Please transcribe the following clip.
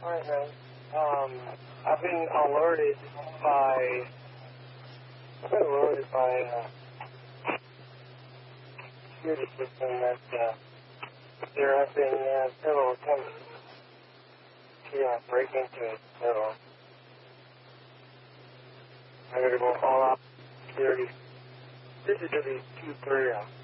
Alright, man. I've been alerted by, security system that, there have been, several attempts to, break into it, so I'm gonna go all out security. This is W23,